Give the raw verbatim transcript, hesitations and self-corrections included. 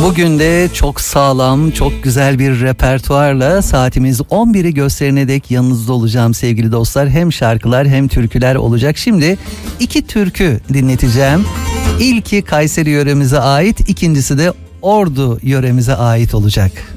Bugün de çok sağlam, çok güzel bir repertuarla saatimiz on biri gösterene dek yanınızda olacağım sevgili dostlar. Hem şarkılar hem türküler olacak. Şimdi iki türkü dinleteceğim. İlki Kayseri yöremize ait, ikincisi de Ordu yöremize ait olacak.